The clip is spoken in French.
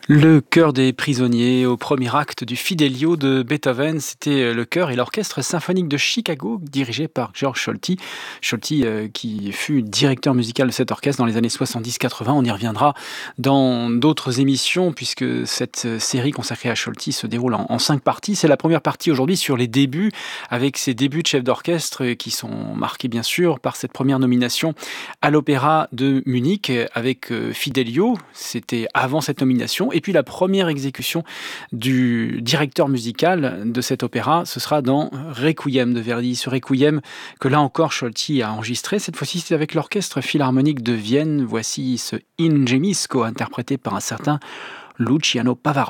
Le chœur des prisonniers au premier acte du Fidelio de Beethoven, c'était le chœur et l'orchestre symphonique de Chicago dirigé par George Solti. Solti qui fut directeur musical de cet orchestre dans les années 70-80. On y reviendra dans d'autres émissions puisque cette série consacrée à Solti se déroule en 5 parties. C'est la première partie aujourd'hui sur les débuts avec ses débuts de chef d'orchestre qui sont marqués bien sûr par cette première nomination à l'Opéra de Munich avec Fidelio. C'était avant cette nomination. Et puis la première exécution du directeur musical de cet opéra, ce sera dans Requiem de Verdi. Ce Requiem que là encore Solti a enregistré. Cette fois-ci, c'est avec l'Orchestre Philharmonique de Vienne. Voici ce In Gemisco interprété par un certain Luciano Pavarotti.